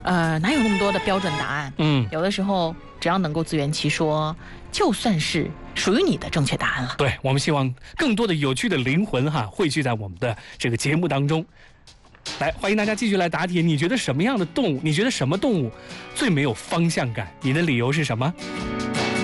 哪有那么多的标准答案？有的时候只要能够自圆其说，就算是属于你的正确答案了。 对，我们希望更多的有趣的灵魂汇聚在我们的这个节目当中。来，欢迎大家继续来答题。你觉得什么样的动物？你觉得什么动物最没有方向感？你的理由是什么？